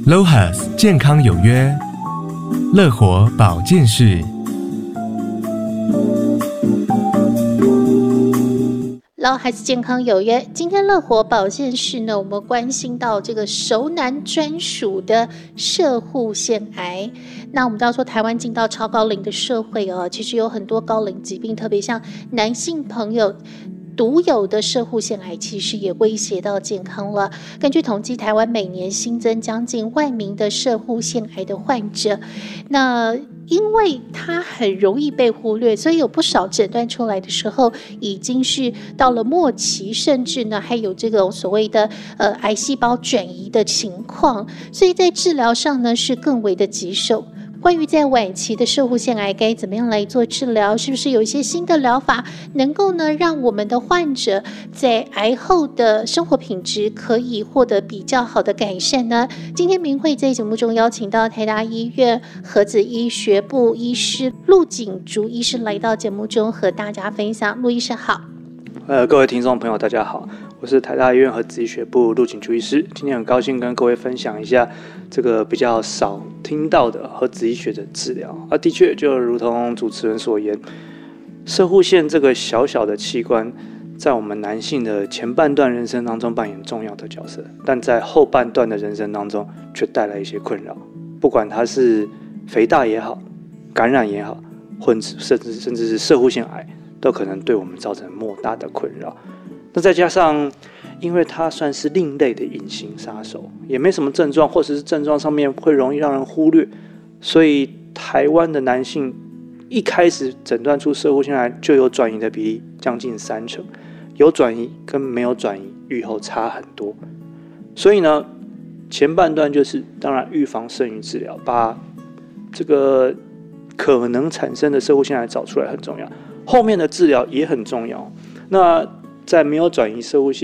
LOHAS 健康有约，乐活保健室。 LOHAS 健康有约，今天乐活保健室呢，我们关心到这个熟男专属的摄护腺癌。那我们知道说，台湾进到超高龄的社会哦，其实有很多高龄疾病，特别像男性朋友独有的摄护腺癌其实也威胁到健康了。根据统计，台湾每年新增将近1万名的摄护腺癌的患者。那因为它很容易被忽略，所以有不少诊断出来的时候已经是到了末期，甚至呢还有这种所谓的癌细胞转移的情况，所以在治疗上呢是更为的棘手。关于在晚期的摄护腺癌该怎么样来做治疗，是不是有一些新的疗法能够呢让我们的患者在癌后的生活品质可以获得比较好的改善呢？今天明慧在节目中邀请到台大医院核子医学部医师陆锦竹医师来到节目中和大家分享。陆医师好。 各位听众朋友大家好，我是台大医院核子医学部陆锦竹医师，今天很高兴跟各位分享一下这个比较少听到的核子医学的治疗。的确就如同主持人所言，摄护腺这个小小的器官在我们男性的前半段人生当中扮演重要的角色，但在后半段的人生当中却带来一些困扰，不管它是肥大也好，感染也好，甚至是摄护腺癌，都可能对我们造成莫大的困扰。那再加上因为它算是另类的隐形杀手，也没什么症状，或者是症状上面会容易让人忽略，所以台湾的男性一开始诊断出摄护腺癌就有转移的比例将近30%，有转移跟没有转移预后差很多。所以呢，前半段就是当然预防胜于治疗，把这个可能产生的摄护腺癌找出来很重要，后面的治疗也很重要。那在没有转移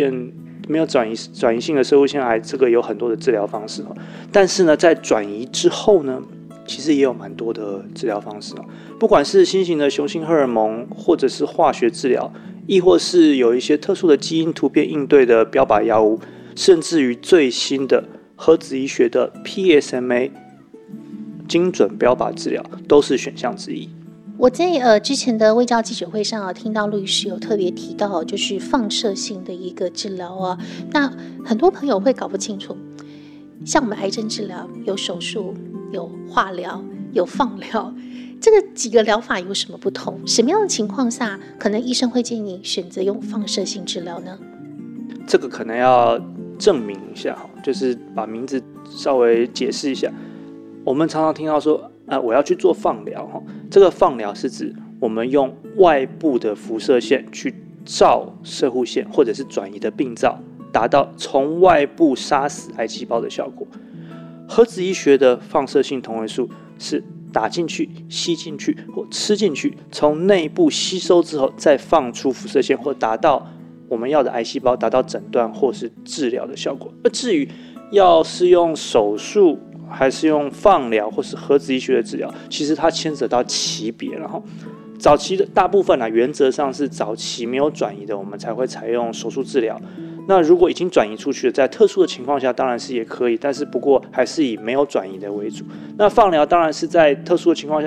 性的摄护腺癌，这个有很多的治疗方式，但是呢，在转移之后呢，其实也有蛮多的治疗方式，不管是新型的雄性荷尔蒙，或者是化学治疗，亦或是有一些特殊的基因突变应对的标靶药物，甚至于最新的核子医学的 PSMA 精准标靶治疗，都是选项之一。 我在之前的卫教记者会上听到陆医师有特别提到，就是放射性的一个治疗那很多朋友会搞不清楚，像我们癌症治疗有手术、有化疗、有放疗，这个几个疗法有什么不同？什么样的情况下可能医生会建议你选择用放射性治疗呢？ 这个可能要证明一下，就是把名字稍微解释一下。我们常常听到说我要去做放疗，这个放疗是指我们用外部的辐射线去照摄护腺或者是转移的病灶，达到从外部杀死癌细胞的效果。核子医学的放射性同位素是打进去、吸进去或吃进去，从内部吸收之后再放出辐射线，或达到我们要的癌细胞，达到诊断或是治疗的效果。而至于要是用手术还是用放疗或是核子医学的治疗，其实它牵扯到期别，然后早期的大部分原则上是早期没有转移的，我们才会采用手术治疗。那如果已经转移出去了，在特殊的情况下当然是也可以，但是不过还是以没有转移的为主。那放疗当然是在特殊的情况下